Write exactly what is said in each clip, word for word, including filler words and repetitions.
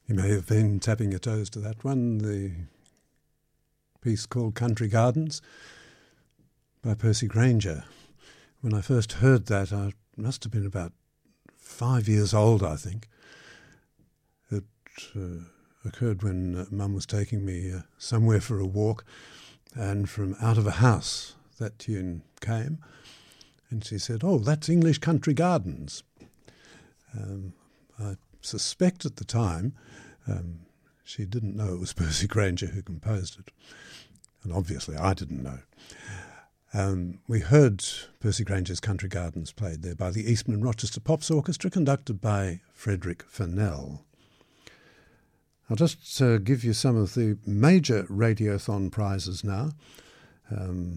You may have been tapping your toes to that one, the piece called Country Gardens by Percy Grainger. When I first heard that, I must have been about five years old, I think. It uh, occurred when uh, Mum was taking me uh, somewhere for a walk, and from out of a house that tune came, and she said, "Oh, that's English Country Gardens." Um, I suspect at the time um, she didn't know it was Percy Grainger who composed it, and obviously I didn't know. Um, we heard Percy Grainger's Country Gardens played there by the Eastman and Rochester Pops Orchestra, conducted by Frederick Fennell. I'll just uh, give you some of the major Radiothon prizes now. Um,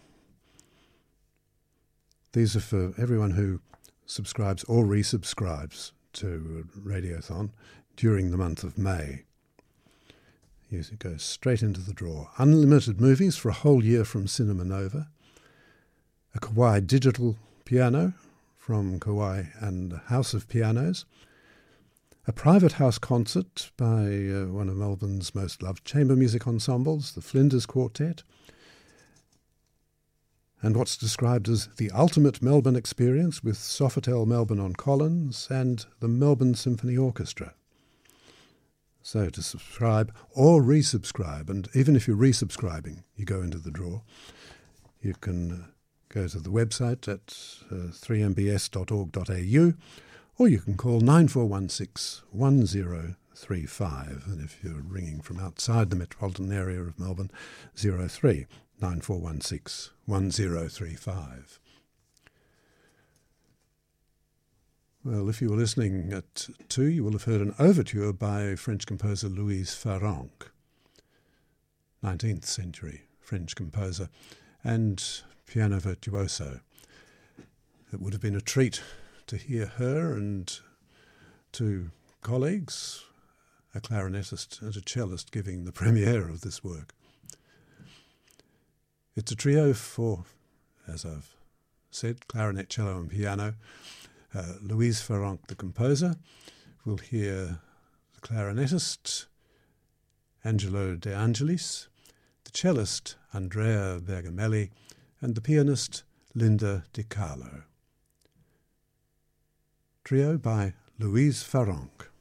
these are for everyone who subscribes or resubscribes to Radiothon during the month of May. You go straight into the draw. Unlimited movies for a whole year from Cinema Nova. A Kawai digital piano from Kawai and House of Pianos. A private house concert by uh, one of Melbourne's most loved chamber music ensembles, the Flinders Quartet. And what's described as the ultimate Melbourne experience with Sofitel Melbourne on Collins and the Melbourne Symphony Orchestra. So to subscribe or resubscribe, and even if you're resubscribing, you go into the draw, you can uh, go to the website at uh, three m b s dot org dot a u, or you can call nine four one six, one zero three five, and if you're ringing from outside the metropolitan area of Melbourne, zero three nine four one six, one zero three five. Well, if you were listening at two, you will have heard an overture by French composer Louise Farrenc, nineteenth century French composer and piano virtuoso. It would have been a treat to hear her and two colleagues, a clarinetist and a cellist, giving the premiere of this work. It's a trio for, as I've said, clarinet, cello and piano. Uh, Louise Farrenc, the composer. We'll hear the clarinetist, Angelo De Angelis, the cellist, Andrea Bergamelli, and the pianist, Linda Di Carlo. Trio by Louise Farrenc.